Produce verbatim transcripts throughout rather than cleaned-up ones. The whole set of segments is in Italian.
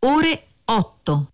ore otto.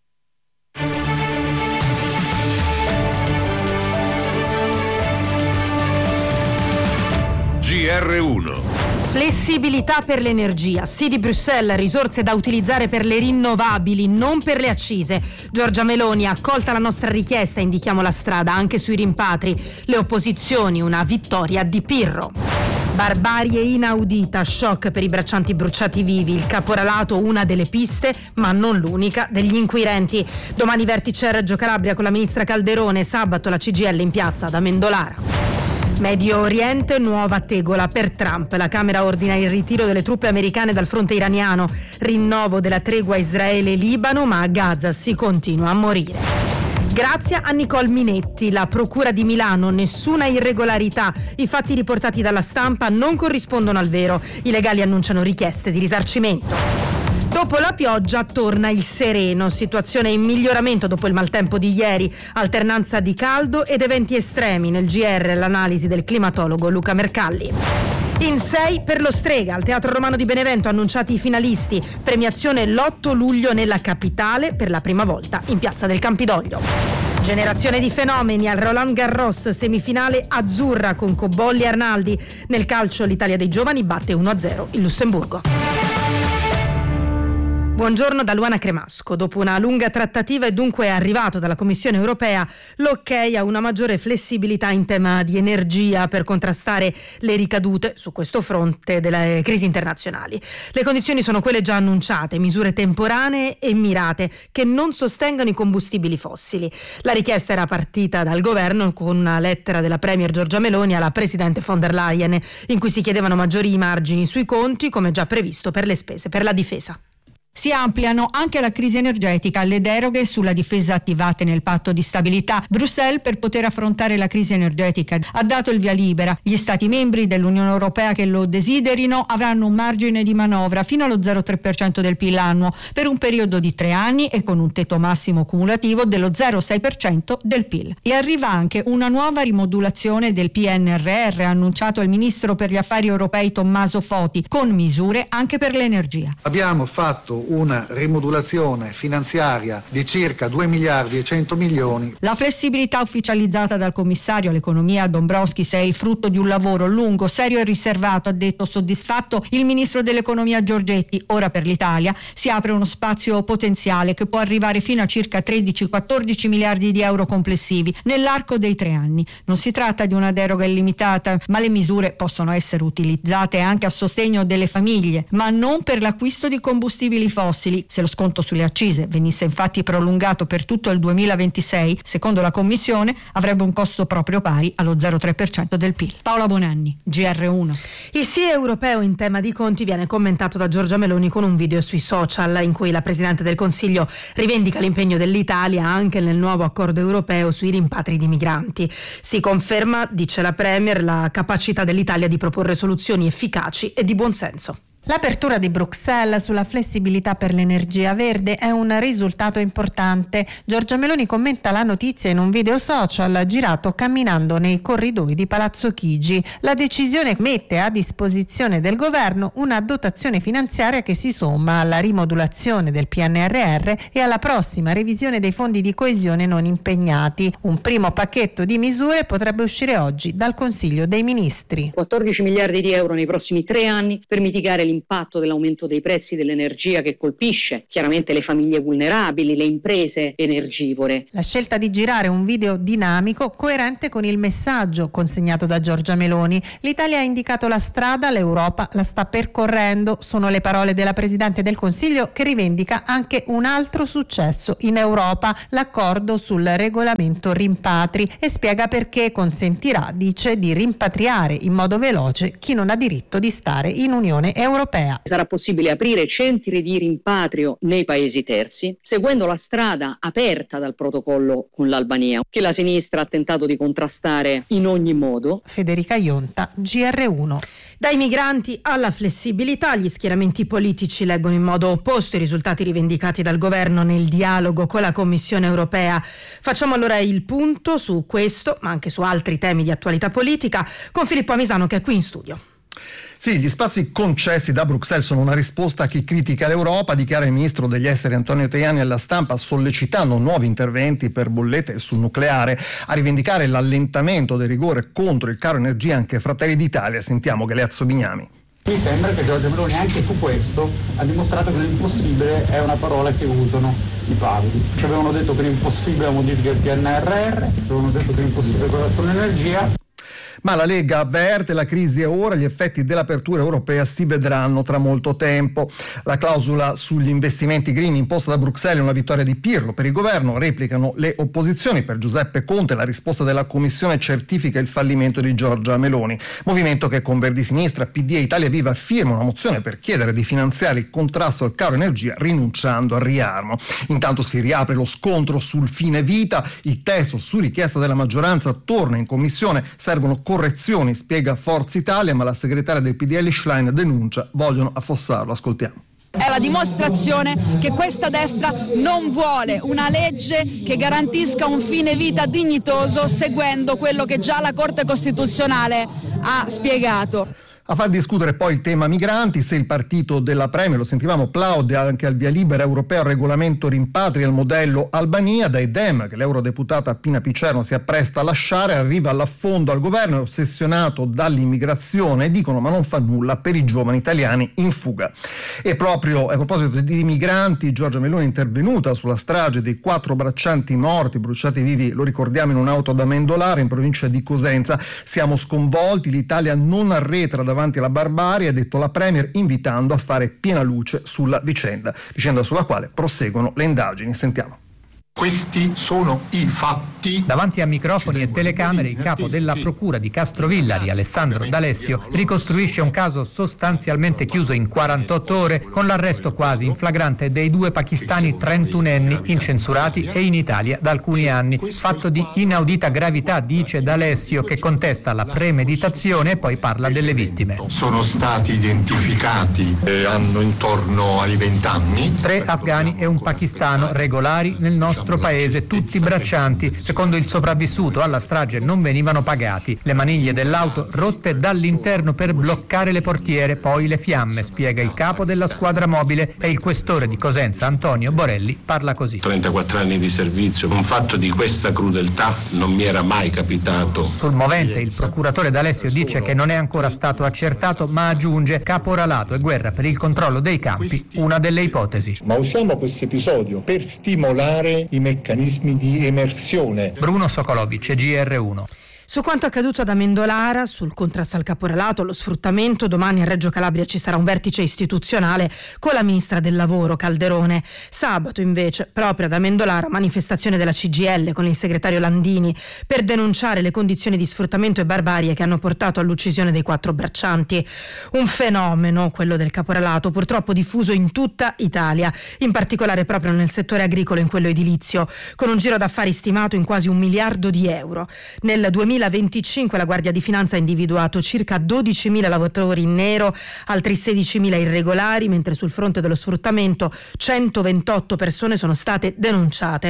G R uno. Flessibilità per l'energia, sì di Bruxelles, risorse da utilizzare per le rinnovabili, non per le accise. Giorgia Meloni, accolta la nostra richiesta, indichiamo la strada anche sui rimpatri. Le opposizioni, una vittoria di Pirro. Barbarie inaudita, shock per i braccianti bruciati vivi, il caporalato una delle piste, ma non l'unica, degli inquirenti. Domani vertice a Reggio Calabria con la ministra Calderone, sabato la C G I L in piazza ad Amendolara. Medio Oriente, nuova tegola per Trump. La Camera ordina il ritiro delle truppe americane dal fronte iraniano. Rinnovo della tregua Israele-Libano, ma a Gaza si continua a morire. Grazie a Nicole Minetti, la Procura di Milano, nessuna irregolarità. I fatti riportati dalla stampa non corrispondono al vero. I legali annunciano richieste di risarcimento. Dopo la pioggia torna il sereno, situazione in miglioramento dopo il maltempo di ieri, alternanza di caldo ed eventi estremi. Nel G R l'analisi del climatologo Luca Mercalli. In sei per lo Strega, al Teatro Romano di Benevento annunciati i finalisti, premiazione l'otto luglio nella capitale per la prima volta in Piazza del Campidoglio. Generazione di fenomeni al Roland Garros, semifinale azzurra con Cobolli e Arnaldi. Nel calcio l'Italia dei giovani batte uno a zero il Lussemburgo. Buongiorno da Luana Cremasco. Dopo una lunga trattativa è dunque arrivato dalla Commissione europea l'ok a una maggiore flessibilità in tema di energia per contrastare le ricadute su questo fronte delle crisi internazionali. Le condizioni sono quelle già annunciate, misure temporanee e mirate che non sostengano i combustibili fossili. La richiesta era partita dal governo con una lettera della Premier Giorgia Meloni alla Presidente von der Leyen in cui si chiedevano maggiori margini sui conti, come già previsto per le spese per la difesa. Si ampliano anche alla crisi energetica le deroghe sulla difesa attivate nel patto di stabilità. Bruxelles, per poter affrontare la crisi energetica, ha dato il via libera. Gli Stati membri dell'Unione Europea che lo desiderino avranno un margine di manovra fino allo zero virgola tre per cento del P I L annuo per un periodo di tre anni e con un tetto massimo cumulativo dello zero virgola sei per cento del P I L. E arriva anche una nuova rimodulazione del P N R R, annunciato il ministro per gli affari europei Tommaso Foti, con misure anche per l'energia. Abbiamo fatto una rimodulazione finanziaria di circa due miliardi e cento milioni. La flessibilità ufficializzata dal commissario all'economia Dombrovskis è il frutto di un lavoro lungo, serio e riservato, ha detto soddisfatto il ministro dell'economia Giorgetti. Ora per l'Italia si apre uno spazio potenziale che può arrivare fino a circa tredici quattordici miliardi di euro complessivi nell'arco dei tre anni. Non si tratta di una deroga illimitata, ma le misure possono essere utilizzate anche a sostegno delle famiglie, ma non per l'acquisto di combustibili fossili. Se lo sconto sulle accise venisse infatti prolungato per tutto il duemilaventisei, secondo la Commissione avrebbe un costo proprio pari allo zero virgola tre per cento del P I L. Paola Bonanni, G R uno. Il sì europeo in tema di conti viene commentato da Giorgia Meloni con un video sui social in cui la Presidente del Consiglio rivendica l'impegno dell'Italia anche nel nuovo accordo europeo sui rimpatri di migranti. Si conferma, dice la Premier, la capacità dell'Italia di proporre soluzioni efficaci e di buonsenso. L'apertura di Bruxelles sulla flessibilità per l'energia verde è un risultato importante. Giorgia Meloni commenta la notizia in un video social girato camminando nei corridoi di Palazzo Chigi. La decisione mette a disposizione del governo una dotazione finanziaria che si somma alla rimodulazione del P N R R e alla prossima revisione dei fondi di coesione non impegnati. Un primo pacchetto di misure potrebbe uscire oggi dal Consiglio dei Ministri. quattordici miliardi di euro nei prossimi tre anni per mitigare l'impatto l'impatto dell'aumento dei prezzi dell'energia che colpisce chiaramente le famiglie vulnerabili, le imprese energivore. La scelta di girare un video dinamico coerente con il messaggio consegnato da Giorgia Meloni. L'Italia ha indicato la strada, l'Europa la sta percorrendo. Sono le parole della Presidente del Consiglio che rivendica anche un altro successo in Europa, l'accordo sul regolamento rimpatri, e spiega perché consentirà, dice, di rimpatriare in modo veloce chi non ha diritto di stare in Unione Europea. Sarà possibile aprire centri di rimpatrio nei paesi terzi, seguendo la strada aperta dal protocollo con l'Albania, che la sinistra ha tentato di contrastare in ogni modo. Federica Ionta, G R uno. Dai migranti alla flessibilità, gli schieramenti politici leggono in modo opposto i risultati rivendicati dal governo nel dialogo con la Commissione europea. Facciamo allora il punto su questo, ma anche su altri temi di attualità politica, con Filippo Amisano che è qui in studio. Sì, gli spazi concessi da Bruxelles sono una risposta a chi critica l'Europa, dichiara il ministro degli esteri Antonio Tajani alla stampa, sollecitando nuovi interventi per bollette sul nucleare. A rivendicare l'allentamento del rigore contro il caro energia anche Fratelli d'Italia. Sentiamo Galeazzo Bignami. Mi sembra che Giorgia Meloni anche su questo ha dimostrato che l'impossibile è una parola che usano i pavidi. Ci avevano detto che l'impossibile è la modifica del P N R R, ci avevano detto che l'impossibile è quella sull'energia. Ma la Lega avverte: la crisi è ora, gli effetti dell'apertura europea si vedranno tra molto tempo. La clausola sugli investimenti green imposta da Bruxelles è una vittoria di Pirlo per il governo, replicano le opposizioni. Per Giuseppe Conte la risposta della Commissione certifica il fallimento di Giorgia Meloni. Movimento che con Verdi Sinistra, P D e Italia Viva firma una mozione per chiedere di finanziare il contrasto al caro energia rinunciando al riarmo. Intanto si riapre lo scontro sul fine vita, il testo su richiesta della maggioranza torna in commissione, servono correzioni, spiega Forza Italia, ma la segretaria del P D L Schlein denuncia: vogliono affossarlo. Ascoltiamo. È la dimostrazione che questa destra non vuole una legge che garantisca un fine vita dignitoso, seguendo quello che già la Corte Costituzionale ha spiegato. A far discutere poi il tema migranti, se il partito della Premier, lo sentivamo, plaude anche al via libera europeo al regolamento rimpatri al modello Albania. Dai Dem, che l'eurodeputata Pina Picerno si appresta a lasciare, arriva all'affondo al governo, è ossessionato dall'immigrazione, dicono, ma non fa nulla per i giovani italiani in fuga. E proprio a proposito di migranti, Giorgia Meloni è intervenuta sulla strage dei quattro braccianti morti, bruciati vivi, lo ricordiamo, in un'auto ad Amendolara, in provincia di Cosenza. Siamo sconvolti, l'Italia non arretra davanti davanti alla barbarie, ha detto la Premier, invitando a fare piena luce sulla vicenda, vicenda sulla quale proseguono le indagini. Sentiamo. Questi sono i fatti. Davanti a microfoni e telecamere il capo della procura di Castrovillari, Alessandro D'Alessio, ricostruisce un caso sostanzialmente chiuso in quarantotto ore, con l'arresto quasi in flagrante dei due pakistani trentunenni incensurati e in Italia da alcuni anni. Fatto di inaudita gravità, dice D'Alessio, che contesta la premeditazione e poi parla delle vittime. Sono stati identificati, eh, hanno intorno ai vent'anni. Tre afghani e un pakistano regolari nel nostro paese, tutti braccianti. Secondo il sopravvissuto alla strage non venivano pagati. Le maniglie dell'auto rotte dall'interno per bloccare le portiere, poi le fiamme, spiega il capo della squadra mobile, e il questore di Cosenza Antonio Borelli parla così. trentaquattro anni di servizio, un fatto di questa crudeltà non mi era mai capitato. Sul movente il procuratore D'Alessio dice che non è ancora stato accertato, ma aggiunge: caporalato e guerra per il controllo dei campi, una delle ipotesi. Ma usiamo questo episodio per stimolare i meccanismi di emersione. Bruno Sokolovic, G R uno. Su quanto accaduto ad Amendolara, sul contrasto al caporalato, lo sfruttamento, domani a Reggio Calabria ci sarà un vertice istituzionale con la ministra del lavoro Calderone. Sabato invece, proprio ad Amendolara, manifestazione della C G I L con il segretario Landini per denunciare le condizioni di sfruttamento e barbarie che hanno portato all'uccisione dei quattro braccianti. Un fenomeno, quello del caporalato, purtroppo diffuso in tutta Italia, in particolare proprio nel settore agricolo e in quello edilizio, con un giro d'affari stimato in quasi un miliardo di euro. Nel duemilaventicinque la Guardia di Finanza ha individuato circa dodicimila lavoratori in nero, altri sedicimila irregolari, mentre sul fronte dello sfruttamento centoventotto persone sono state denunciate,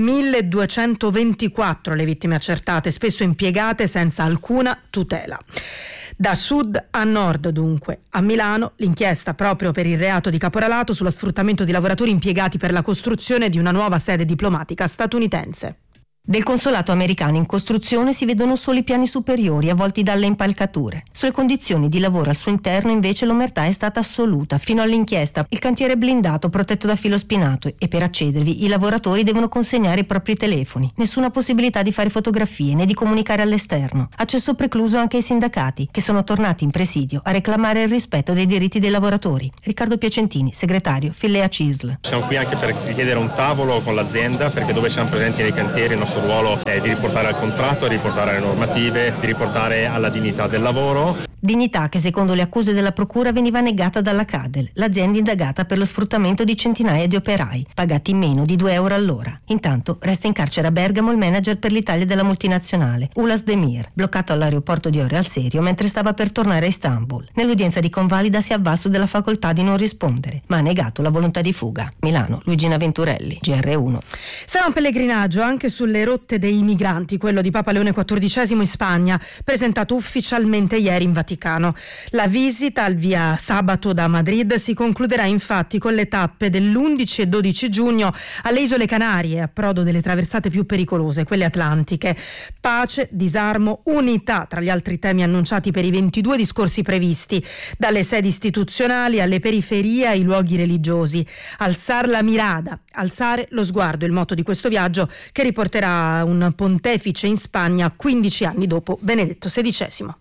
milleduecentoventiquattro le vittime accertate, spesso impiegate senza alcuna tutela. Da sud a nord dunque. A Milano l'inchiesta proprio per il reato di caporalato sullo sfruttamento di lavoratori impiegati per la costruzione di una nuova sede diplomatica statunitense. Del consolato americano in costruzione si vedono solo i piani superiori avvolti dalle impalcature. Sulle condizioni di lavoro al suo interno invece l'omertà è stata assoluta. Fino all'inchiesta il cantiere è blindato, protetto da filo spinato, e per accedervi i lavoratori devono consegnare i propri telefoni. Nessuna possibilità di fare fotografie né di comunicare all'esterno. Accesso precluso anche ai sindacati, che sono tornati in presidio a reclamare il rispetto dei diritti dei lavoratori. Riccardo Piacentini, segretario Fillea C I S L. Siamo qui anche per richiedere un tavolo con l'azienda, perché dove siamo presenti nei cantieri il nostro Il ruolo è di riportare al contratto, di riportare alle normative, di riportare alla dignità del lavoro. Dignità che secondo le accuse della procura veniva negata dalla Cadel, l'azienda indagata per lo sfruttamento di centinaia di operai, pagati meno di due euro all'ora. Intanto resta in carcere a Bergamo il manager per l'Italia della multinazionale, Ulas Demir, bloccato all'aeroporto di Orio al Serio mentre stava per tornare a Istanbul. Nell'udienza di convalida si è avvalso della facoltà di non rispondere, ma ha negato la volontà di fuga. Milano, Luigina Venturelli, G R uno. Sarà un pellegrinaggio anche sulle rotte dei migranti, quello di Papa Leone quattordicesimo in Spagna, presentato ufficialmente ieri in Vaticano. Vaticano. La visita al via sabato da Madrid si concluderà infatti con le tappe dell'undici e dodici giugno alle Isole Canarie, approdo delle traversate più pericolose, quelle atlantiche. Pace, disarmo, unità tra gli altri temi annunciati per i ventidue discorsi previsti, dalle sedi istituzionali alle periferie ai luoghi religiosi. Alzar la mirada, alzare lo sguardo, il motto di questo viaggio che riporterà un pontefice in Spagna quindici anni dopo Benedetto sedicesimo.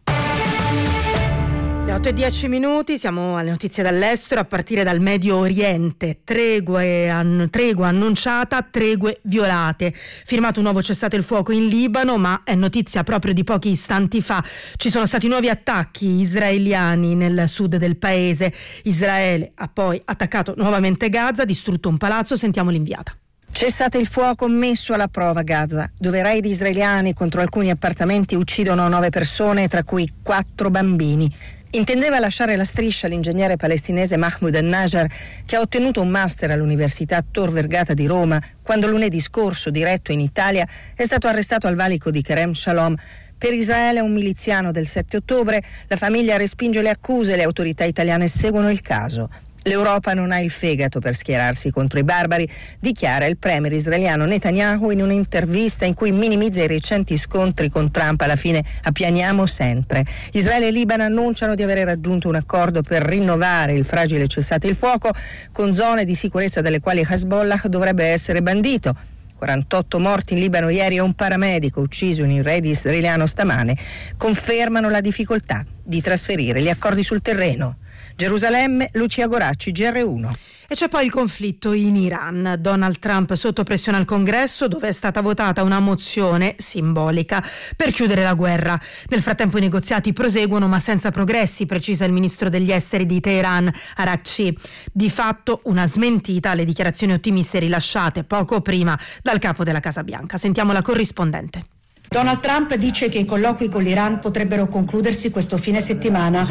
Le otto e dieci minuti, siamo alle notizie dall'estero, a partire dal Medio Oriente. Tregue, an, tregua annunciata, tregue violate. Firmato un nuovo cessate il fuoco in Libano, ma è notizia proprio di pochi istanti fa. Ci sono stati nuovi attacchi israeliani nel sud del paese. Israele ha poi attaccato nuovamente Gaza, distrutto un palazzo. Sentiamo l'inviata. Cessate il fuoco messo alla prova a Gaza, dove raid israeliani contro alcuni appartamenti uccidono nove persone, tra cui quattro bambini. Intendeva lasciare la striscia l'ingegnere palestinese Mahmoud al-Najjar, che ha ottenuto un master all'Università Tor Vergata di Roma, quando lunedì scorso, diretto in Italia, è stato arrestato al valico di Kerem Shalom. Per Israele è un miliziano del sette ottobre, la famiglia respinge le accuse, le autorità italiane seguono il caso. L'Europa non ha il fegato per schierarsi contro i barbari, dichiara il premier israeliano Netanyahu in un'intervista in cui minimizza i recenti scontri con Trump. Alla fine appianiamo sempre. Israele e Libano annunciano di aver raggiunto un accordo per rinnovare il fragile cessate il fuoco, con zone di sicurezza dalle quali Hezbollah dovrebbe essere bandito. quarantotto morti in Libano ieri e un paramedico ucciso in un raid israeliano stamane confermano la difficoltà di trasferire gli accordi sul terreno. Gerusalemme, Lucia Goracci, G R uno. E c'è poi il conflitto in Iran. Donald Trump sotto pressione al Congresso, dove è stata votata una mozione simbolica per chiudere la guerra. Nel frattempo i negoziati proseguono, ma senza progressi, precisa il ministro degli esteri di Teheran, Arakci. Di fatto una smentita alle dichiarazioni ottimiste rilasciate poco prima dal capo della Casa Bianca. Sentiamo la corrispondente. Donald Trump dice che i colloqui con l'Iran potrebbero concludersi questo fine settimana.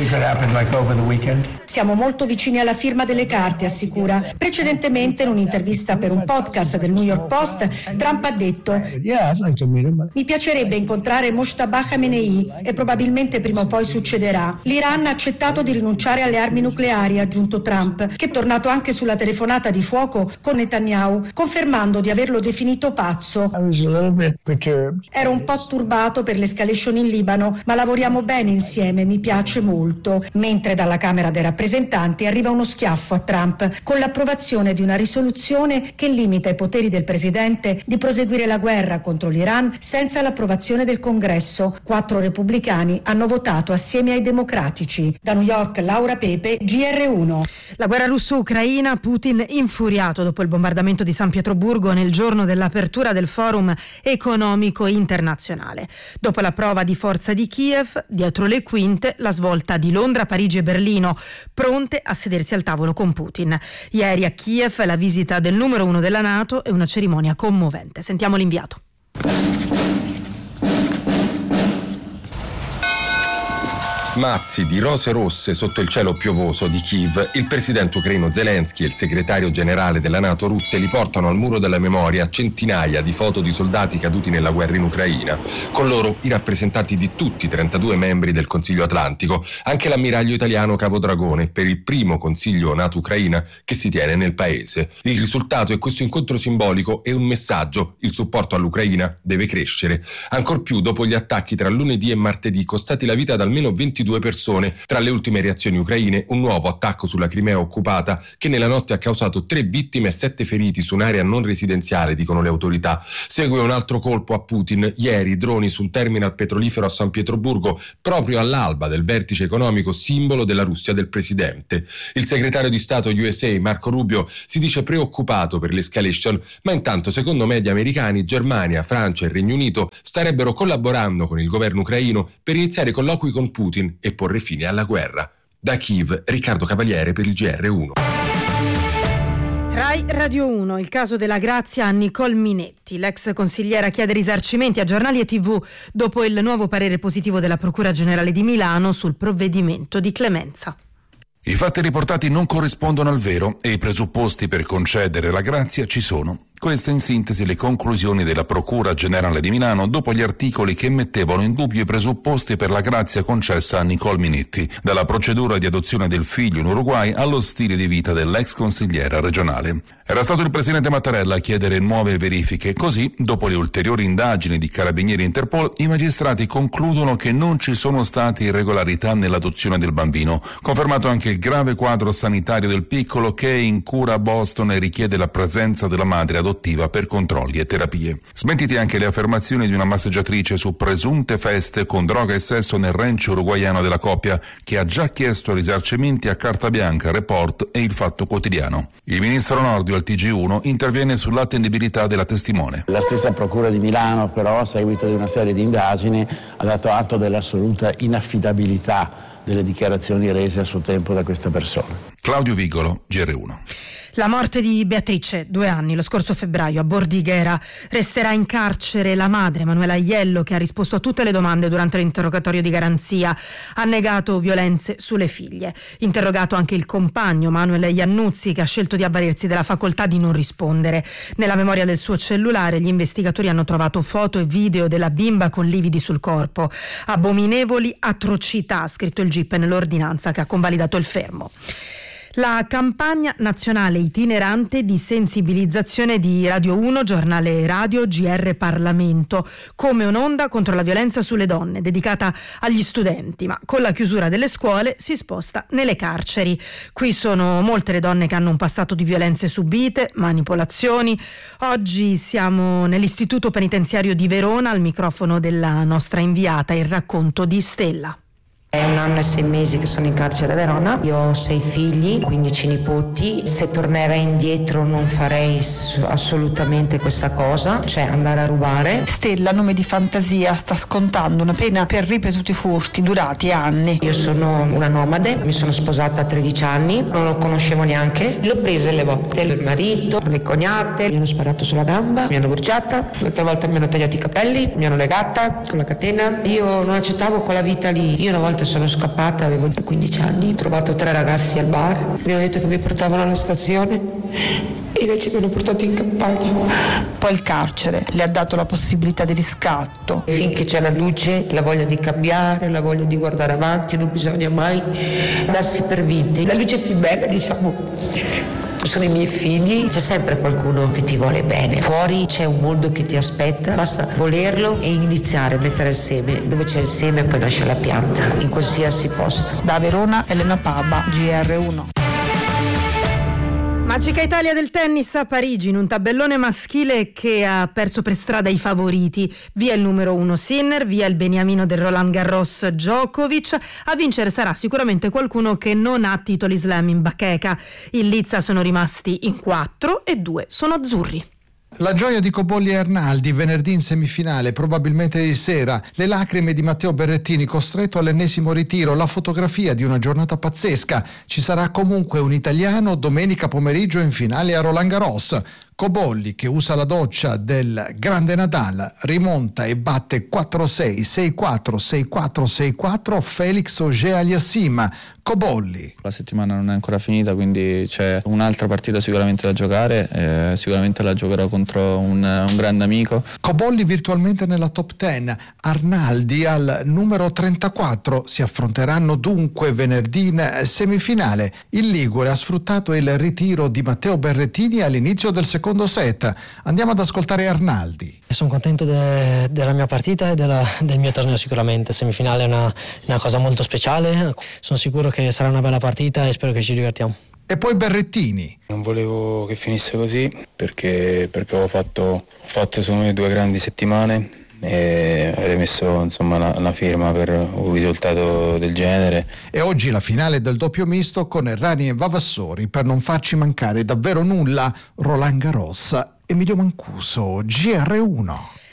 Siamo molto vicini alla firma delle carte, assicura. Precedentemente, in un'intervista per un podcast del New York Post, Trump ha detto: mi piacerebbe incontrare Mojtaba Khamenei e probabilmente prima o poi succederà. L'Iran ha accettato di rinunciare alle armi nucleari, ha aggiunto Trump, che è tornato anche sulla telefonata di fuoco con Netanyahu, confermando di averlo definito pazzo. Ero un po' turbato per l'escalation in Libano, ma lavoriamo bene insieme, mi piace molto. Mentre dalla Camera dei rappresentanti arriva uno schiaffo a Trump con l'approvazione di una risoluzione che limita i poteri del presidente di proseguire la guerra contro l'Iran senza l'approvazione del Congresso. Quattro repubblicani hanno votato assieme ai democratici. Da New York, Laura Pepe, G R uno. La guerra russo-ucraina, Putin infuriato dopo il bombardamento di San Pietroburgo nel giorno dell'apertura del Forum economico internazionale. Dopo la prova di forza di Kiev, dietro le quinte la svolta di Londra, Parigi e Berlino, pronte a sedersi al tavolo con Putin. Ieri a Kiev la visita del numero uno della NATO e una cerimonia commovente. Sentiamo l'inviato. Mazzi di rose rosse sotto il cielo piovoso di Kiev, il presidente ucraino Zelensky e il segretario generale della NATO Rutte li portano al muro della memoria centinaia di foto di soldati caduti nella guerra in Ucraina. Con loro i rappresentanti di tutti i trentadue membri del Consiglio Atlantico, anche l'ammiraglio italiano Capodragone per il primo Consiglio NATO-Ucraina che si tiene nel paese. Il risultato è questo incontro simbolico e un messaggio: il supporto all'Ucraina deve crescere. Ancor più dopo gli attacchi tra lunedì e martedì costati la vita ad almeno ventidue persone. Tra le ultime reazioni ucraine, un nuovo attacco sulla Crimea occupata che nella notte ha causato tre vittime e sette feriti su un'area non residenziale, dicono le autorità. Segue un altro colpo a Putin. Ieri droni sul terminal petrolifero a San Pietroburgo, proprio all'alba del vertice economico simbolo della Russia del presidente. Il segretario di Stato U S A Marco Rubio si dice preoccupato per l'escalation, ma intanto secondo media americani Germania, Francia e Regno Unito starebbero collaborando con il governo ucraino per iniziare colloqui con Putin e porre fine alla guerra. Da Kiev, Riccardo Cavaliere per il G R uno. Rai Radio uno, il caso della Grazia a Nicole Minetti. L'ex consigliera chiede risarcimenti a giornali e tivù dopo il nuovo parere positivo della Procura Generale di Milano sul provvedimento di clemenza. I fatti riportati non corrispondono al vero e i presupposti per concedere la grazia ci sono. Queste in sintesi le conclusioni della Procura Generale di Milano dopo gli articoli che mettevano in dubbio i presupposti per la grazia concessa a Nicole Minetti, dalla procedura di adozione del figlio in Uruguay allo stile di vita dell'ex consigliera regionale. Era stato il presidente Mattarella a chiedere nuove verifiche, così, dopo le ulteriori indagini di Carabinieri e Interpol, i magistrati concludono che non ci sono state irregolarità nell'adozione del bambino, confermato anche il grave quadro sanitario del piccolo che è in cura a Boston e richiede la presenza della madre adottiva per controlli e terapie. Smentite anche le affermazioni di una massaggiatrice su presunte feste con droga e sesso nel ranch uruguaiano della coppia, che ha già chiesto risarcimenti a Carta Bianca, Report e Il Fatto Quotidiano. Il ministro Nordio al T G uno interviene sull'attendibilità della testimone. La stessa Procura di Milano, però, a seguito di una serie di indagini, ha dato atto dell'assoluta inaffidabilità delle dichiarazioni rese a suo tempo da questa persona. Claudio Vigolo, G R uno. La morte di Beatrice, due anni, lo scorso febbraio a Bordighera. Resterà in carcere la madre, Manuela Aiello, che ha risposto a tutte le domande durante l'interrogatorio di garanzia. Ha negato violenze sulle figlie. Interrogato anche il compagno, Manuel Iannuzzi, che ha scelto di avvalersi della facoltà di non rispondere. Nella memoria del suo cellulare gli investigatori hanno trovato foto e video della bimba con lividi sul corpo. Abominevoli atrocità, ha scritto il G I P nell'ordinanza che ha convalidato il fermo. La campagna nazionale itinerante di sensibilizzazione di Radio uno, giornale radio, G R Parlamento, come un'onda contro la violenza sulle donne, dedicata agli studenti, ma con la chiusura delle scuole si sposta nelle carceri. Qui sono molte le donne che hanno un passato di violenze subite, manipolazioni. Oggi siamo nell'istituto penitenziario di Verona, al microfono della nostra inviata, il racconto di Stella. È un anno e sei mesi che sono in carcere a Verona, io ho sei figli, quindici nipoti, se tornerei indietro non farei assolutamente questa cosa, cioè andare a rubare. Stella, nome di fantasia, sta scontando una pena per ripetuti furti durati anni. Io sono una nomade, mi sono sposata a tredici anni, non lo conoscevo neanche, l'ho presa le botte, il marito, le cognate, mi hanno sparato sulla gamba, mi hanno bruciata, l'altra volta mi hanno tagliato i capelli, mi hanno legata con la catena, io non accettavo quella vita lì, io una volta sono scappata, avevo quindici anni, ho trovato tre ragazzi al bar, mi hanno detto che mi portavano alla stazione e invece mi hanno portato in campagna. Poi il carcere le ha dato la possibilità di riscatto. Finché c'è la luce, la voglia di cambiare, la voglia di guardare avanti, non bisogna mai darsi per vinti. La luce più bella, diciamo, sono i miei figli, c'è sempre qualcuno che ti vuole bene, fuori c'è un mondo che ti aspetta, basta volerlo e iniziare a mettere il seme, dove c'è il seme poi nasce la pianta, in qualsiasi posto. Da Verona, Elena Paba, G R uno. Magica Italia del tennis a Parigi, in un tabellone maschile che ha perso per strada i favoriti. Via il numero uno Sinner, via il beniamino del Roland Garros Djokovic. A vincere sarà sicuramente qualcuno che non ha titoli slam in bacheca. In lizza sono rimasti in quattro e due sono azzurri. La gioia di Cobolli e Arnaldi venerdì in semifinale, probabilmente di sera, le lacrime di Matteo Berrettini costretto all'ennesimo ritiro, la fotografia di una giornata pazzesca. Ci sarà comunque un italiano domenica pomeriggio in finale a Roland Garros. Cobolli, che usa la doccia del grande Nadal, rimonta e batte quattro sei, sei quattro, sei quattro, sei quattro Felix Auger-Aliassime. Cobolli. La settimana non è ancora finita, quindi c'è un'altra partita sicuramente da giocare, eh, sicuramente la giocherò contro un, un grande amico. Cobolli virtualmente nella top dieci, Arnaldi al numero trentaquattro, si affronteranno dunque venerdì in semifinale. Il Ligure ha sfruttato il ritiro di Matteo Berrettini all'inizio del secondo set. Andiamo ad ascoltare Arnaldi. Sono contento de, della mia partita e della, del mio torneo sicuramente. Semifinale è una, una cosa molto speciale, sono sicuro che sarà una bella partita e spero che ci divertiamo. E poi Berrettini. Non volevo che finisse così perché, perché ho fatto, ho fatto secondo me due grandi settimane e avete messo insomma una, una firma per un risultato del genere. E oggi la finale del doppio misto con Errani e Vavassori per non farci mancare davvero nulla. Roland Garros, Emilio Mancuso, G R uno.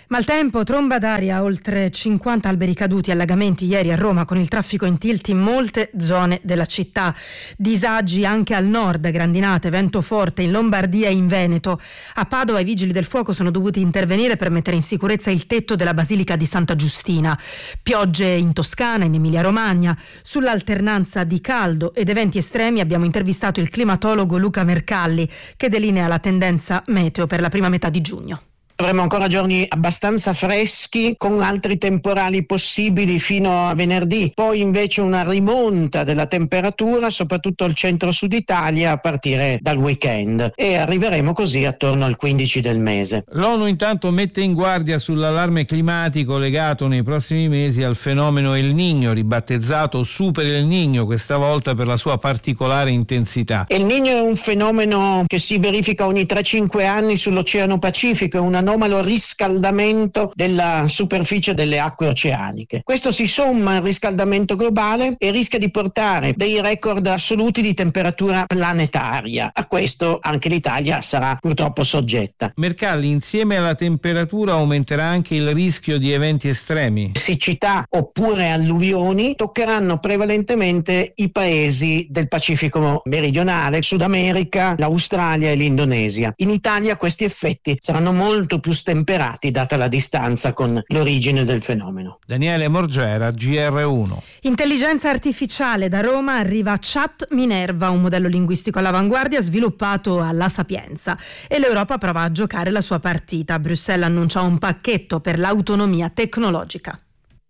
Maltempo, tromba d'aria, oltre cinquanta alberi caduti, allagamenti ieri a Roma con il traffico in tilt in molte zone della città. Disagi anche al nord, grandinate, vento forte in Lombardia e in Veneto. A Padova i vigili del fuoco sono dovuti intervenire per mettere in sicurezza il tetto della Basilica di Santa Giustina. Piogge in Toscana, in Emilia-Romagna. Sull'alternanza di caldo ed eventi estremi abbiamo intervistato il climatologo Luca Mercalli, che delinea la tendenza meteo per la prima metà di giugno. Avremo ancora giorni abbastanza freschi con altri temporali possibili fino a venerdì, poi invece una rimonta della temperatura soprattutto al centro-sud Italia a partire dal weekend e arriveremo così attorno al quindici del mese. L'ONU intanto mette in guardia sull'allarme climatico legato nei prossimi mesi al fenomeno El Niño, ribattezzato Super El Niño, questa volta per la sua particolare intensità. El Niño è un fenomeno che si verifica ogni tre cinque anni sull'Oceano Pacifico, è una anomalo riscaldamento della superficie delle acque oceaniche. Questo si somma al riscaldamento globale e rischia di portare dei record assoluti di temperatura planetaria. A questo anche l'Italia sarà purtroppo soggetta. Mercalli, insieme alla temperatura aumenterà anche il rischio di eventi estremi. Siccità oppure alluvioni toccheranno prevalentemente i paesi del Pacifico meridionale, Sud America, l'Australia e l'Indonesia. In Italia questi effetti saranno molto più stemperati data la distanza con l'origine del fenomeno. Daniele Morgera, G R uno. Intelligenza artificiale, da Roma arriva Chat Minerva, un modello linguistico all'avanguardia sviluppato alla Sapienza, e l'Europa prova a giocare la sua partita. Bruxelles annuncia un pacchetto per l'autonomia tecnologica.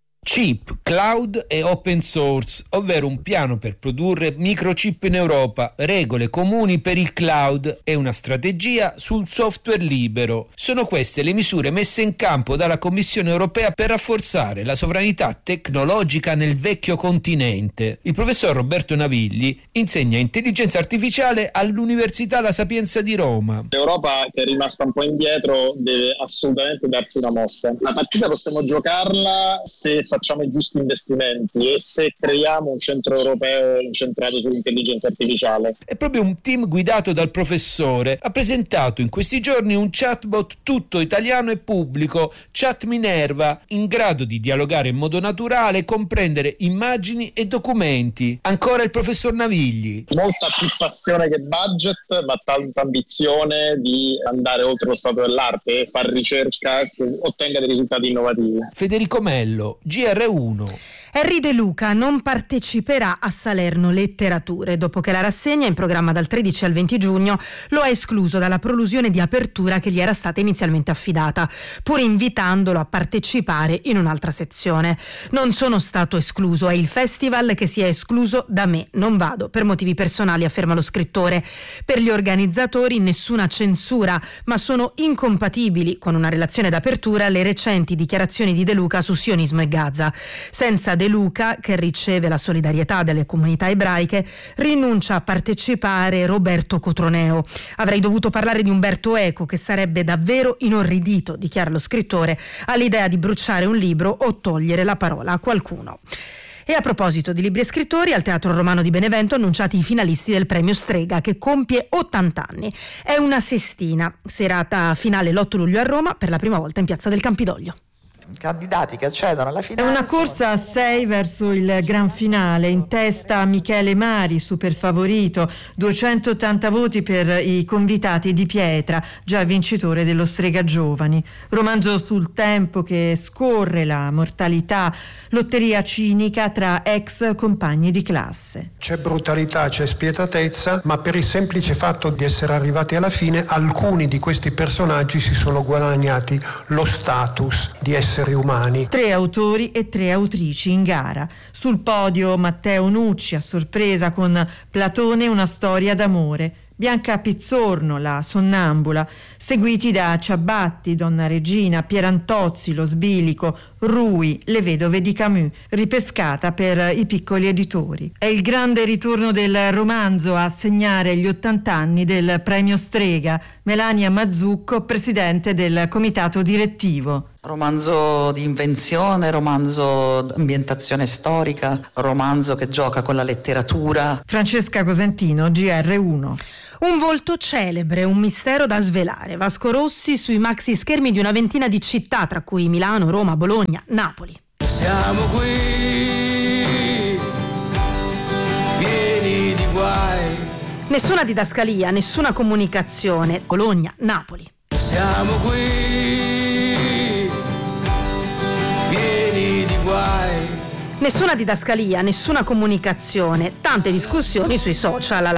Chip, cloud e open source, ovvero un piano per produrre microchip in Europa, regole comuni per il cloud e una strategia sul software libero. Sono queste le misure messe in campo dalla Commissione europea per rafforzare la sovranità tecnologica nel vecchio continente. Il professor Roberto Navigli insegna intelligenza artificiale all'Università La Sapienza di Roma. L'Europa, che è rimasta un po' indietro, deve assolutamente darsi una mossa. La partita possiamo giocarla se facciamo i giusti investimenti e se creiamo un centro europeo incentrato sull'intelligenza artificiale. È proprio un team guidato dal professore ha presentato in questi giorni un chatbot tutto italiano e pubblico, Chat Minerva, in grado di dialogare in modo naturale, comprendere immagini e documenti. Ancora il professor Navigli. Molta più passione che budget, ma tanta ambizione di andare oltre lo stato dell'arte e far ricerca che ottenga dei risultati innovativi. Federico Mello, G R uno. Henry De Luca non parteciperà a Salerno Letterature dopo che la rassegna, in programma dal tredici al venti giugno, lo ha escluso dalla prolusione di apertura che gli era stata inizialmente affidata, pur invitandolo a partecipare in un'altra sezione. Non sono stato escluso, è il festival che si è escluso da me, non vado per motivi personali, afferma lo scrittore. Per gli organizzatori nessuna censura, ma sono incompatibili con una relazione d'apertura le recenti dichiarazioni di De Luca su sionismo e Gaza. Senza De Luca, che riceve la solidarietà delle comunità ebraiche, rinuncia a partecipare Roberto Cotroneo. Avrei dovuto parlare di Umberto Eco, che sarebbe davvero inorridito, dichiara lo scrittore, all'idea di bruciare un libro o togliere la parola a qualcuno. E a proposito di libri e scrittori, al Teatro Romano di Benevento annunciati i finalisti del premio Strega, che compie ottanta anni. È una sestina, serata finale l'otto luglio a Roma, per la prima volta in Piazza del Campidoglio. Candidati che accedono alla finale. È una corsa a sei verso il gran finale, in testa Michele Mari, super favorito, duecentottanta voti per i convitati di Pietra, già vincitore dello Strega Giovani. Romanzo sul tempo che scorre, la mortalità, lotteria cinica tra ex compagni di classe. C'è brutalità, c'è spietatezza, ma per il semplice fatto di essere arrivati alla fine, alcuni di questi personaggi si sono guadagnati lo status di essere umani. Tre autori e tre autrici in gara. Sul podio Matteo Nucci, a sorpresa con Platone, una storia d'amore. Bianca Pizzorno, la sonnambula, seguiti da Ciabatti, Donna Regina, Pierantozzi, Lo Sbilico, Rui, Le vedove di Camus, ripescata per i piccoli editori. È il grande ritorno del romanzo a segnare gli ottanta anni del premio Strega. Melania Mazzucco, presidente del comitato direttivo. Romanzo di invenzione, romanzo di ambientazione storica, romanzo che gioca con la letteratura. Francesca Cosentino, G R uno. Un volto celebre, un mistero da svelare. Vasco Rossi sui maxi schermi di una ventina di città, tra cui Milano, Roma, Bologna, Napoli. Siamo qui, pieni di guai. Nessuna didascalia, nessuna comunicazione. Bologna, Napoli. Siamo qui, pieni di guai. Nessuna didascalia, nessuna comunicazione. Tante discussioni sui social.